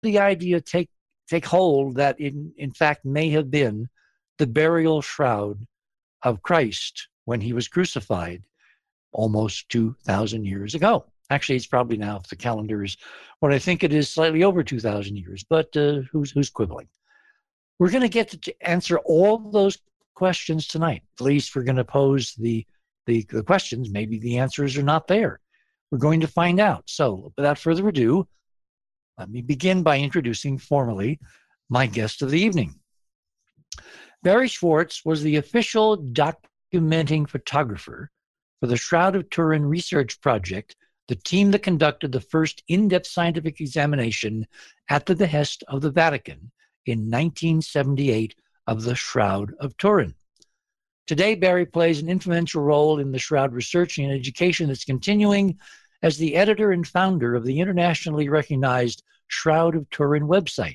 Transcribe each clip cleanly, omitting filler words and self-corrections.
the idea take hold that in fact may have been the burial shroud of Christ when he was crucified almost 2,000 years ago. Actually, it's probably now, if the calendar is what I think it is, slightly over 2,000 years, but who's quibbling? We're going to get to answer all those questions tonight. At least we're going to pose the questions. Maybe the answers are not there. We're going to find out. So without further ado, let me begin by introducing formally my guest of the evening. Barry Schwartz was the official documenting photographer for the Shroud of Turin research project, the team that conducted the first in-depth scientific examination at the behest of the Vatican in 1978 of the Shroud of Turin. Today, Barry plays an influential role in the Shroud research and education that's continuing as the editor and founder of the internationally recognized Shroud of Turin website,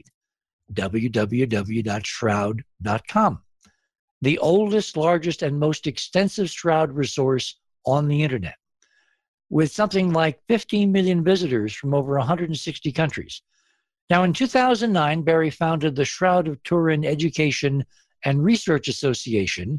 www.shroud.com, the oldest, largest, and most extensive Shroud resource on the internet, with something like 15 million visitors from over 160 countries. Now, in 2009, Barry founded the Shroud of Turin Education and Research Association,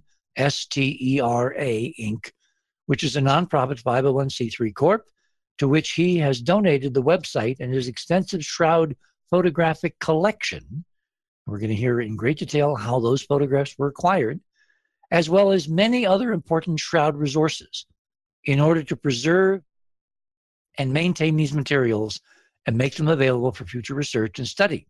STERA, Inc., which is a nonprofit 501c3 corp, to which he has donated the website and his extensive Shroud photographic collection. We're going to hear in great detail how those photographs were acquired, as well as many other important Shroud resources in order to preserve and maintain these materials and make them available for future research and study.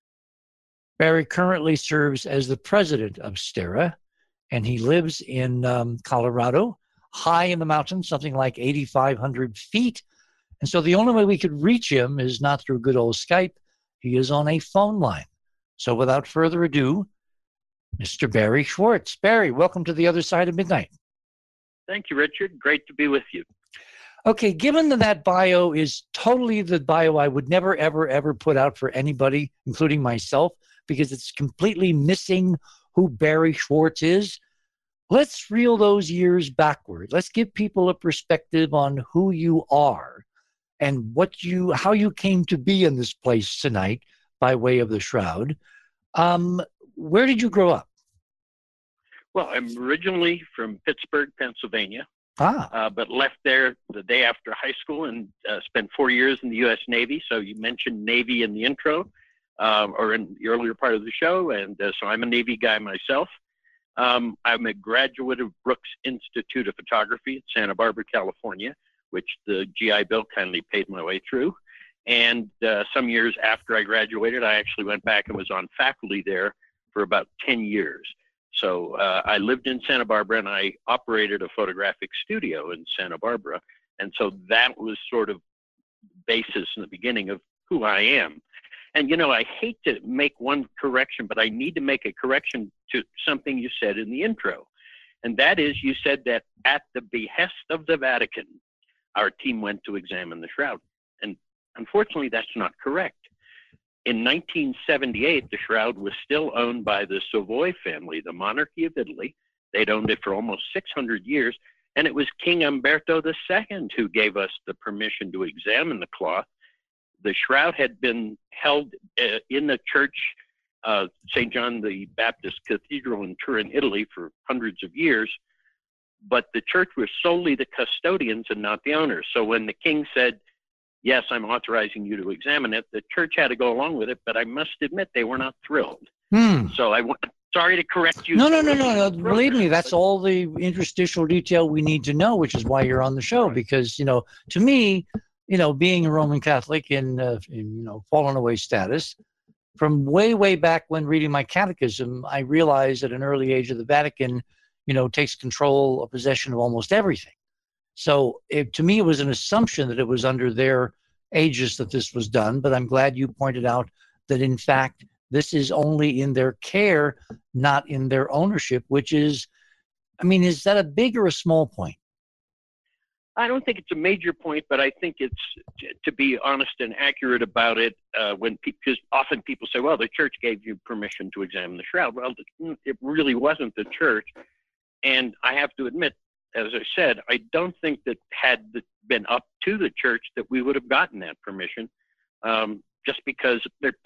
Barry currently serves as the president of STERA, and he lives in Colorado, high in the mountains, something like 8,500 feet. And so the only way we could reach him is not through good old Skype. He is on a phone line. So without further ado, Mr. Barry Schwartz. Barry, welcome to the other side of midnight. Thank you, Richard. Great to be with you. Okay, given that bio is totally the bio I would never, ever, ever put out for anybody, including myself, because it's completely missing who Barry Schwartz is, let's reel those years backward. Let's give people a perspective on who you are and how you came to be in this place tonight by way of the Shroud. Where did you grow up? Well, I'm originally from Pittsburgh, Pennsylvania, but left there the day after high school and spent 4 years in the U.S. Navy. So you mentioned Navy in the intro or in the earlier part of the show, and so I'm a Navy guy myself. I'm a graduate of Brooks Institute of Photography in Santa Barbara, California, which the GI Bill kindly paid my way through. And some years after I graduated, I actually went back and was on faculty there for about 10 years. So I lived in Santa Barbara and I operated a photographic studio in Santa Barbara. And so that was sort of basis in the beginning of who I am. And, you know, I hate to make one correction, but I need to make a correction to something you said in the intro. And that is, you said that at the behest of the Vatican, our team went to examine the Shroud. And unfortunately, that's not correct. In 1978, the Shroud was still owned by the Savoy family, the monarchy of Italy. They'd owned it for almost 600 years. And it was King Umberto II who gave us the permission to examine the cloth. The Shroud had been held in the church, St. John the Baptist Cathedral in Turin, Italy, for hundreds of years. But the church was solely the custodians and not the owners. So when the king said, yes, I'm authorizing you to examine it, the church had to go along with it, but I must admit they were not thrilled. So sorry to correct you. No. Believe me, that's all the interstitial detail we need to know, which is why you're on the show. Because, you know, to me, you know, being a Roman Catholic in fallen away status, from way back when reading my catechism, I realized at an early age that the Vatican, you know, takes control or possession of almost everything. So to me, it was an assumption that it was under their aegis that this was done. But I'm glad you pointed out that, in fact, this is only in their care, not in their ownership, which is, I mean, is that a big or a small point? I don't think it's a major point, but I think it's, to be honest and accurate about it, because often people say, well, the church gave you permission to examine the Shroud. Well, it really wasn't the church. And I have to admit, as I said, I don't think that had it been up to the church that we would have gotten that permission. just because they're